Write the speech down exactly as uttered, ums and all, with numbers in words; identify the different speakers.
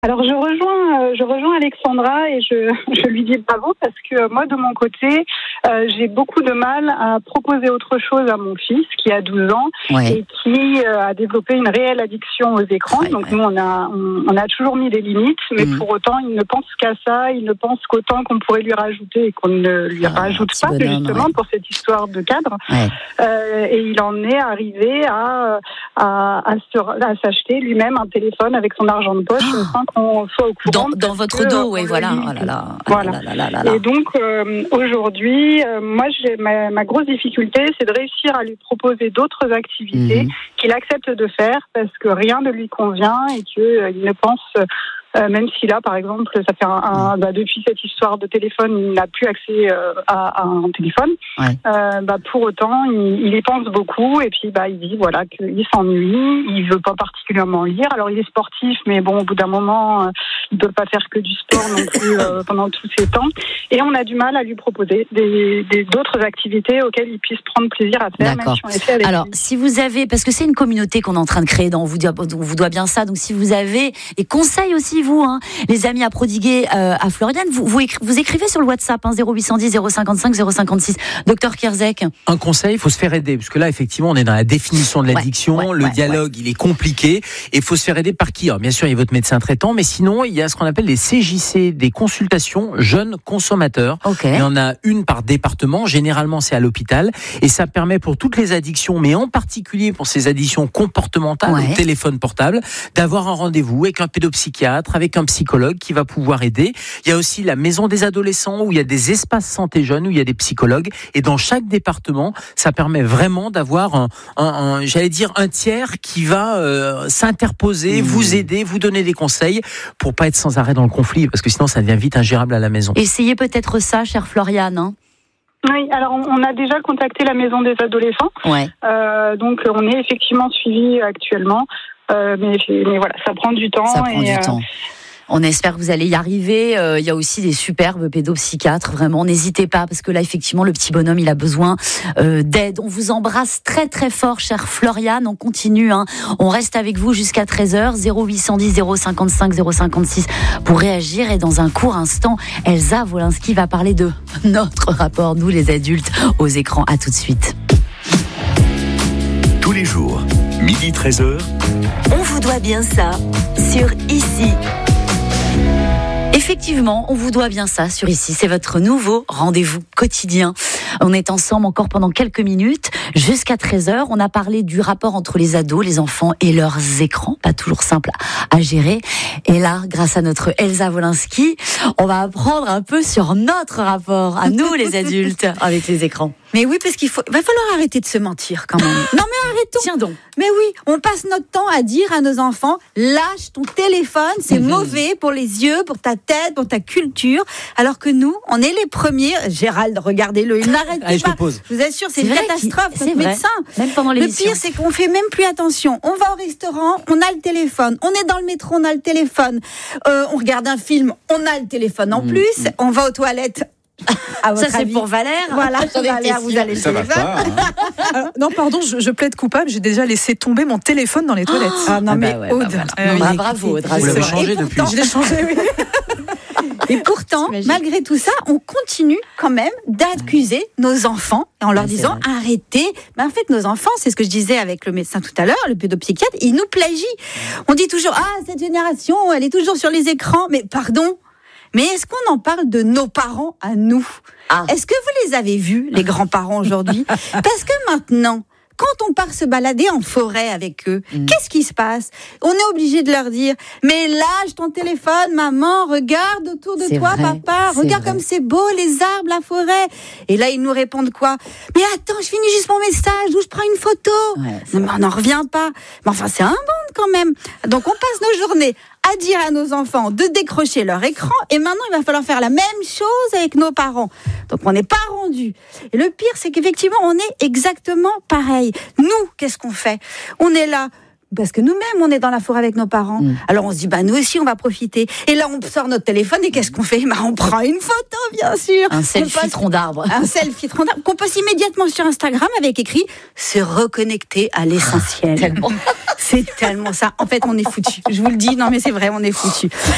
Speaker 1: Alors je rejoins, euh, je rejoins Alexandra et je, je lui dis bravo parce que euh, moi de mon côté, euh, j'ai beaucoup de mal à proposer autre chose à mon fils qui a douze ans
Speaker 2: Ouais.
Speaker 1: et qui euh, a développé une réelle addiction aux écrans.
Speaker 2: Ouais,
Speaker 1: Donc
Speaker 2: ouais.
Speaker 1: nous on a, on, on a toujours mis des limites, mais
Speaker 2: Mhm.
Speaker 1: pour autant il ne pense qu'à ça, il ne pense qu'autant qu'on pourrait lui rajouter et qu'on ne lui
Speaker 2: Ah,
Speaker 1: rajoute
Speaker 2: petit
Speaker 1: pas
Speaker 2: bonhomme,
Speaker 1: justement
Speaker 2: ouais.
Speaker 1: pour cette histoire de cadre.
Speaker 2: Ouais.
Speaker 1: Euh, et il en est arrivé à à, à, se, à s'acheter lui-même un téléphone avec son argent de poche
Speaker 2: Oh.
Speaker 1: sans qu'on soit au courant.
Speaker 2: Dans, dans
Speaker 1: parce
Speaker 2: votre
Speaker 1: que,
Speaker 2: dos,
Speaker 1: euh,
Speaker 2: oui,
Speaker 1: on
Speaker 2: voilà.
Speaker 1: le lit.
Speaker 2: Oh là là.
Speaker 1: Voilà.
Speaker 2: Là là là là là.
Speaker 1: Et donc euh, aujourd'hui, euh, moi, j'ai ma, ma grosse difficulté, c'est de réussir à lui proposer d'autres activités
Speaker 2: Mhm.
Speaker 1: qu'il accepte de faire parce que rien ne lui convient et qu'il euh, ne pense. Euh, même si là, par exemple, ça fait un, un bah, depuis cette histoire de téléphone, il n'a plus accès euh, à, à un téléphone.
Speaker 2: Ouais.
Speaker 1: Euh, bah, pour autant, il, il y pense beaucoup et puis bah, il dit voilà qu'il s'ennuie, il veut pas particulièrement lire. Alors il est sportif, mais bon, au bout d'un moment, euh, il peut pas faire que du sport non plus euh, pendant tous ces temps. Et on a du mal à lui proposer des, des d'autres activités auxquelles il puisse prendre plaisir à faire,
Speaker 2: D'accord.
Speaker 1: même si on les fait avec
Speaker 2: Alors,
Speaker 1: lui.
Speaker 2: si vous avez, parce que c'est une communauté qu'on est en train de créer, dans on vous doit, on vous doit bien ça. Donc, si vous avez des conseils aussi, vous, hein, les amis à prodiguer euh, à Floriane, vous, vous, écri- vous écrivez sur le WhatsApp, hein, zéro huit cent dix, zéro cinquante-cinq, zéro cinquante-six. Docteur Kierzek.
Speaker 3: Un conseil, il faut se faire aider, parce que là, effectivement, on est dans la définition de l'addiction,
Speaker 2: Ouais, ouais,
Speaker 3: le
Speaker 2: ouais,
Speaker 3: dialogue, il est compliqué, et il faut se faire aider par qui ? Alors, bien sûr, il y a votre médecin traitant, mais sinon, il y a ce qu'on appelle les C J C, des consultations jeunes consommateurs.
Speaker 2: Ok.
Speaker 3: Il y en a une par département, généralement c'est à l'hôpital, et ça permet pour toutes les addictions, mais en particulier pour ces addictions comportementales,
Speaker 2: Ouais.
Speaker 3: au téléphone portable, d'avoir un rendez-vous avec un pédopsychiatre, avec un psychologue qui va pouvoir aider. Il y a aussi la maison des adolescents où il y a des espaces santé jeunes, où il y a des psychologues, et dans chaque département, ça permet vraiment d'avoir un, un, un j'allais dire, un tiers qui va euh, s'interposer,
Speaker 2: Mmh.
Speaker 3: vous aider, vous donner des conseils pour pas être sans arrêt dans le conflit, parce que sinon ça devient vite ingérable à la maison.
Speaker 2: Essayez peut-être ça, chère Floriane. Hein.
Speaker 1: Oui, alors on, on a déjà contacté la maison des adolescents,
Speaker 2: Ouais.
Speaker 1: euh, donc on est effectivement suivi actuellement, euh, mais, mais voilà, ça prend du temps.
Speaker 2: Ça prend
Speaker 1: et,
Speaker 2: du
Speaker 1: euh,
Speaker 2: temps. On espère que vous allez y arriver. Euh, il y a aussi des superbes pédopsychiatres. Vraiment, n'hésitez pas parce que là, effectivement, le petit bonhomme, il a besoin euh, d'aide. On vous embrasse très très fort, chère Floriane. On continue. Hein. On reste avec vous jusqu'à treize heures. zéro huit cent dix, zéro cinquante-cinq, zéro cinquante-six pour réagir. Et dans un court instant, Elsa Wolinski va parler de notre rapport, nous les adultes, aux écrans. À tout de suite.
Speaker 4: Tous les jours, midi treize heures.
Speaker 5: On vous doit bien ça sur Ici.
Speaker 2: Effectivement, on vous doit bien ça sur Ici. C'est votre nouveau rendez-vous quotidien. On est ensemble encore pendant quelques minutes, jusqu'à treize heures. On a parlé du rapport entre les ados, les enfants et leurs écrans. Pas toujours simple à gérer. Et là, grâce à notre Elsa Wolinski, on va apprendre un peu sur notre rapport à nous, les adultes, avec les écrans.
Speaker 6: Mais oui, parce qu'il faut, va falloir arrêter de se mentir quand même. Non mais arrêtons.
Speaker 2: Tiens donc.
Speaker 6: Mais oui, on passe notre temps à dire à nos enfants, lâche ton téléphone, c'est
Speaker 2: Mhm.
Speaker 6: mauvais pour les yeux, pour ta tête, pour ta culture. Alors que nous, on est les premiers. Gérald, regardez-le, il n'arrête
Speaker 3: Allez, je
Speaker 6: pas.
Speaker 3: te pose.
Speaker 6: Je vous assure, c'est,
Speaker 2: C'est
Speaker 6: une
Speaker 2: vrai
Speaker 6: catastrophe.
Speaker 2: qu'il-
Speaker 6: Notre
Speaker 2: c'est vrai.
Speaker 6: médecin.
Speaker 2: Même pendant
Speaker 6: Le
Speaker 2: l'émission.
Speaker 6: pire, c'est qu'on fait même plus attention. On va au restaurant, on a le téléphone. On est dans le métro, on a le téléphone. Euh, on regarde un film, on a le téléphone en plus. On va aux toilettes. À votre
Speaker 2: Ça, c'est
Speaker 6: avis.
Speaker 2: pour Valère.
Speaker 6: Voilà,
Speaker 2: J'en étais
Speaker 6: Valère, vous
Speaker 2: sûre.
Speaker 6: allez le
Speaker 7: Ça va
Speaker 6: téléphone.
Speaker 7: pas. hein.
Speaker 8: Alors, non, pardon, je, je plaide coupable. J'ai déjà laissé tomber mon téléphone dans les toilettes.
Speaker 6: Ah non,
Speaker 2: Ah bah
Speaker 6: mais
Speaker 2: ouais, bah
Speaker 6: Aude.
Speaker 2: voilà.
Speaker 8: Euh,
Speaker 2: Bah,
Speaker 8: oui.
Speaker 2: bravo, Audrey.
Speaker 3: Vous l'avez
Speaker 2: C'est vrai.
Speaker 3: changé
Speaker 6: Et
Speaker 3: depuis.
Speaker 6: pourtant-
Speaker 8: Je l'ai changé, oui.
Speaker 6: Et pourtant, malgré tout ça, on continue quand même d'accuser nos enfants en leur
Speaker 2: Ouais, c'est
Speaker 6: disant
Speaker 2: vrai.
Speaker 6: arrêtez. Mais en fait, nos enfants, c'est ce que je disais avec le médecin tout à l'heure, le pédopsychiatre, ils nous plagient. On dit toujours ah cette génération, elle est toujours sur les écrans. Mais pardon. Mais est-ce qu'on en parle de nos parents à nous ?
Speaker 2: Ah.
Speaker 6: Est-ce que vous les avez vus, les grands-parents aujourd'hui ? Parce que maintenant, quand on part se balader en forêt avec eux,
Speaker 2: Mm.
Speaker 6: qu'est-ce qui se passe ? On est obligé de leur dire « Mais lâche ton téléphone, maman, regarde autour de
Speaker 2: C'est
Speaker 6: toi,
Speaker 2: vrai,
Speaker 6: papa,
Speaker 2: c'est
Speaker 6: regarde
Speaker 2: vrai.
Speaker 6: comme c'est beau, les arbres, la forêt. » Et là, ils nous répondent quoi ? « Mais attends, je finis juste mon message, où je prends une photo.
Speaker 2: Ouais, c'est
Speaker 6: Non, mais on n'en revient pas. Mais enfin, c'est un monde quand même. Donc, on passe nos journées à dire à nos enfants de décrocher leur écran, et maintenant, il va falloir faire la même chose avec nos parents. Donc, on n'est pas rendu. Et le pire, c'est qu'effectivement, on est exactement pareil. Nous, qu'est-ce qu'on fait ? On est là. Parce que nous-mêmes, on est dans la forêt avec nos parents.
Speaker 2: Mm.
Speaker 6: Alors on se dit, bah nous aussi, on va profiter. Et là, on sort notre téléphone et qu'est-ce qu'on fait ? Bah, on prend une photo, bien sûr.
Speaker 2: Un
Speaker 6: On
Speaker 2: selfie
Speaker 6: poste-
Speaker 2: tronc d'arbre.
Speaker 6: Un selfie tronc d'arbre qu'on poste immédiatement sur Instagram avec écrit « Se reconnecter à l'essentiel ».
Speaker 2: Tellement.
Speaker 6: C'est tellement ça. En fait, on est foutu. Je vous le dis, non mais c'est vrai, on est foutu.